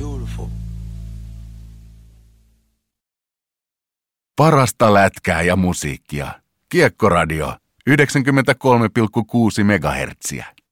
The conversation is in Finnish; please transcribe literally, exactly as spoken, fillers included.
beautiful. Parasta lätkää ja musiikkia. Kiekkoradio yhdeksänkymmentäkolme pilkku kuusi megahertsiä.